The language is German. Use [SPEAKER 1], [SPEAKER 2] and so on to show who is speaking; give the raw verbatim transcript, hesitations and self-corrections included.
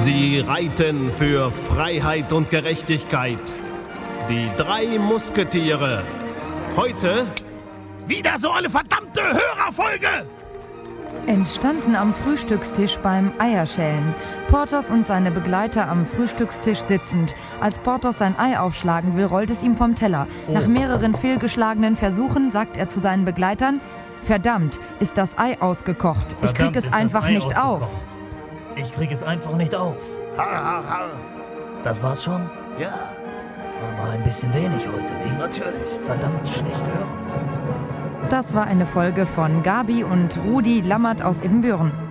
[SPEAKER 1] Sie reiten für Freiheit und Gerechtigkeit. Die drei Musketiere. Heute wieder so eine verdammte Hörerfolge!
[SPEAKER 2] Entstanden am Frühstückstisch beim Eierschälen. Porthos und seine Begleiter am Frühstückstisch sitzend. Als Porthos sein Ei aufschlagen will, rollt es ihm vom Teller. Nach mehreren fehlgeschlagenen Versuchen sagt er zu seinen Begleitern: Verdammt, ist das Ei ausgekocht.
[SPEAKER 3] Verdammt,
[SPEAKER 2] ich krieg es
[SPEAKER 3] ist
[SPEAKER 2] einfach
[SPEAKER 3] das Ei
[SPEAKER 2] nicht auf.
[SPEAKER 3] ausgekocht. Ich krieg es einfach nicht auf.
[SPEAKER 1] Ha, ha, ha.
[SPEAKER 3] Das war's schon?
[SPEAKER 1] Ja,
[SPEAKER 3] War ein bisschen wenig heute, wie?
[SPEAKER 1] natürlich.
[SPEAKER 3] Verdammt schlechte Hörerfolge.
[SPEAKER 2] Das war eine Folge von Gabi und Rudi Lammert aus Ibbenbüren.